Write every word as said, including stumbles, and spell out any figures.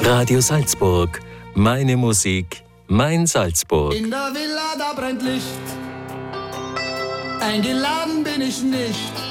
Radio Salzburg. Meine Musik, mein Salzburg. In der Villa, da brennt Licht. Eingeladen bin ich nicht.